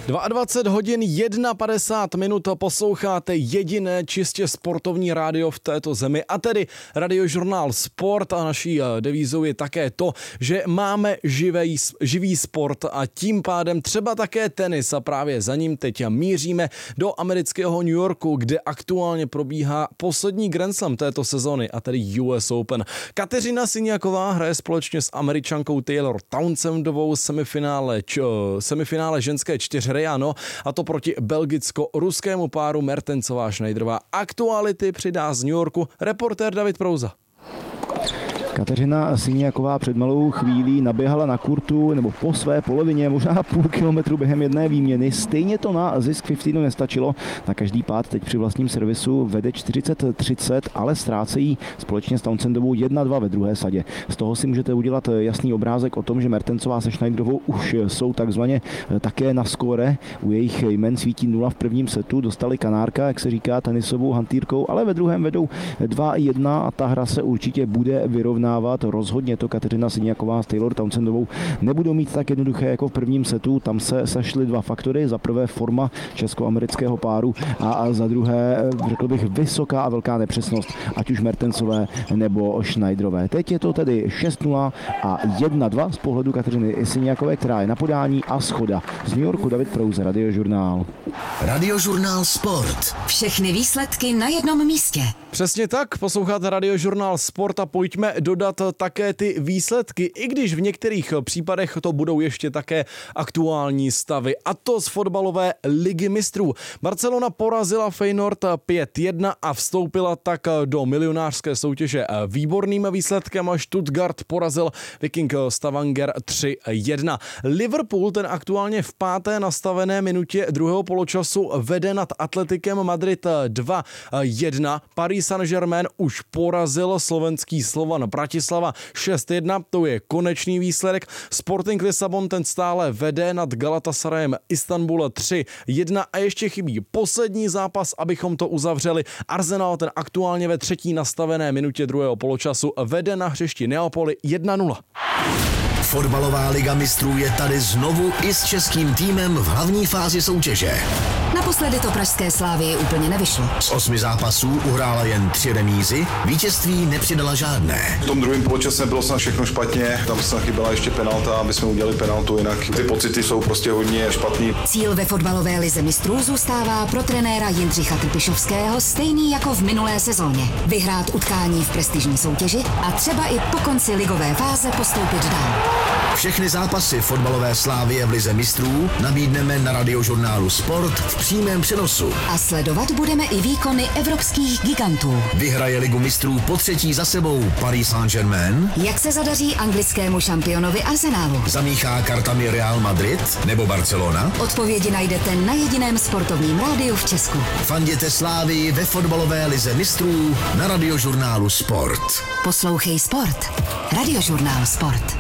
22 hodin 51 posloucháte jediné čistě sportovní rádio v této zemi, a tedy Radiožurnál Sport, a naší devízou je také to, že máme živý sport a tím pádem třeba také tenis, a právě za ním teď míříme do amerického New Yorku, kde aktuálně probíhá poslední Grand Slam této sezony, a tedy US Open. Kateřina Siniaková hraje společně s Američankou Taylor Townsendovou semifinále ženské čtyřhry, ano, a to proti belgicko-ruskému páru Mertensová-Schneiderová. Aktuality přidá z New Yorku reportér David Prouza. Kateřina Siniaková před malou chvílí naběhala na kurtu, nebo po své polovině, možná půl kilometru během jedné výměny. Stejně to na zisk 15 nestačilo. Na každý pád teď při vlastním servisu vede 40-30, ale ztrácejí společně s Townsendovou 1-2 ve druhé sadě. Z toho si můžete udělat jasný obrázek o tom, že Mertensová se Schneiderovou už jsou takzvaně také na skóre. U jejich jmen svítí 0 v prvním setu. Dostali kanárka, jak se říká, tenisovou hantýrkou, ale ve druhém vedou 2-1 a ta hra se určitě bude vyrovnávat. Rozhodně to Kateřina Siniaková s Taylor Townsendovou nebudou mít tak jednoduché jako v prvním setu. Tam se sešly dva faktory. Za prvé forma česko-amerického páru a za druhé, řekl bych, vysoká a velká nepřesnost, ať už Mertensové nebo Schneiderové. Teď je to tedy 6-0 a 1-2 z pohledu Kateřiny Siniakové, která je na podání, a schoda. Z New Yorku David Prouze, Radiožurnál. Radiožurnál Sport. Všechny výsledky na jednom místě. Přesně tak, posloucháte Radiožurnál Sport a pojďme dodat také ty výsledky, i když v některých případech to budou ještě také aktuální stavy, a to z fotbalové ligy mistrů. Barcelona porazila Feyenoord 5-1 a vstoupila tak do milionářské soutěže výborným výsledkem. Stuttgart porazil Viking Stavanger 3-1. Liverpool, ten aktuálně v 5. nastavené minutě druhého poločasu vede nad Atletikem Madrid 2-1. Paris Saint-Germain už porazil slovenský Slovan Bratislava 6-1, to je konečný výsledek. Sporting Lisabon, ten stále vede nad Galatasarayem Istanbul 3-1 a ještě chybí poslední zápas, abychom to uzavřeli. Arsenal, ten aktuálně ve 3. nastavené minutě druhého poločasu vede na hřišti Neapoli 1-0. Fotbalová liga mistrů je tady znovu i s českým týmem v hlavní fázi soutěže. Naposledy to pražské Slávii úplně nevyšlo. Z 8 zápasů uhrála jen 3 remízy, vítězství nepřidala žádné. V tom druhém poločase bylo snad všechno špatně, tam snad chyběla ještě penalta, aby jsme udělali penaltu, jinak ty pocity jsou prostě hodně špatný. Cíl ve fotbalové lize mistrů zůstává pro trenéra Jindřicha Trpišovského stejný jako v minulé sezóně. Vyhrát utkání v prestižní soutěži a třeba i po konci ligové fáze postoupit dál. Všechny zápasy fotbalové Slávie v lize mistrů nabídneme na Radiožurnálu Sport v přímém přenosu. A sledovat budeme i výkony evropských gigantů. Vyhraje ligu mistrů po 3. za sebou Paris Saint-Germain? Jak se zadaří anglickému šampionovi Arsenalu? Zamíchá kartami Real Madrid nebo Barcelona? Odpovědi najdete na jediném sportovním rádiu v Česku. Fanděte Slávii ve fotbalové lize mistrů na Radiožurnálu Sport. Poslouchej Sport. Radiožurnál Sport.